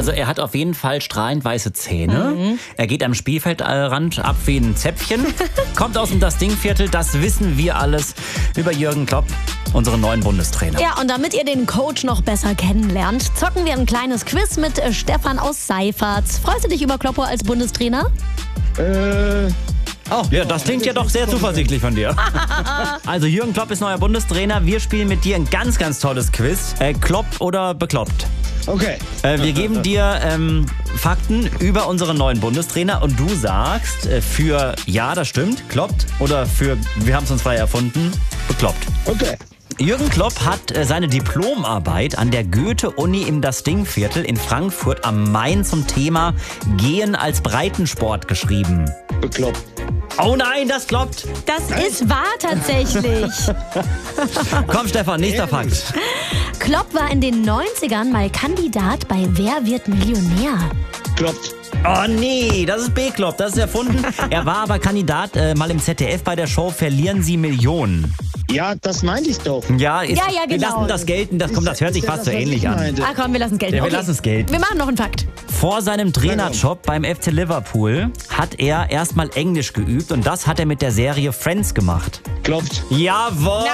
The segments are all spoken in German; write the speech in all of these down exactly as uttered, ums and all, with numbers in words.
Also er hat auf jeden Fall strahlend weiße Zähne. Mhm. Er geht am Spielfeldrand ab wie ein Zäpfchen. Kommt aus dem Das-Ding-Viertel. Das wissen wir alles über Jürgen Klopp, unseren neuen Bundestrainer. Ja, und damit ihr den Coach noch besser kennenlernt, zocken wir ein kleines Quiz mit äh, Stefan aus Seiferts. Freust du dich über Kloppo als Bundestrainer? Äh... Oh, ja, das klingt ja doch sehr zuversichtlich von dir. Also Jürgen Klopp ist neuer Bundestrainer. Wir spielen mit dir ein ganz, ganz tolles Quiz. Äh, Klopp oder bekloppt? Okay. Äh, wir geben dir ähm, Fakten über unseren neuen Bundestrainer und du sagst äh, für ja, das stimmt, kloppt, oder für wir haben es uns frei erfunden, bekloppt. Okay. Jürgen Klopp hat äh, seine Diplomarbeit an der Goethe-Uni im Das-Ding-Viertel in Frankfurt am Main zum Thema Gehen als Breitensport geschrieben. Bekloppt. Oh nein, das kloppt. Das ist wahr tatsächlich. Komm Stefan, nächster Fakt. Klopp war in den neunzigern mal Kandidat bei Wer wird Millionär? Kloppt. Oh nee, das ist bekloppt, das ist erfunden. Er war aber Kandidat äh, mal im Z D F bei der Show Verlieren Sie Millionen. Ja, das meinte ich doch. Ja, ist, Ja, ja, wir genau. lassen das gelten. Das, komm, das hört sich Ist ja fast das, so was ähnlich ich an. meinte. Ah komm, wir lassen es gelten. Ja, wir Okay. lassen es gelten. Wir machen noch einen Fakt. Vor seinem Trainerjob beim F C Liverpool hat er erstmal Englisch geübt und das hat er mit der Serie Friends gemacht. Kloppt. Jawohl!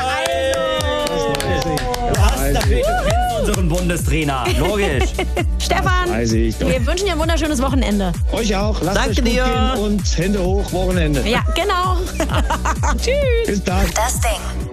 Du hast dafür, du kennst unseren Bundestrainer. Logisch. Stefan, Weiß ich doch. wir wünschen dir ein wunderschönes Wochenende. Euch auch. Lasst Danke euch gut dir. gehen und Hände hoch, Wochenende. Ja, genau. Tschüss. Bis dann. Das Ding.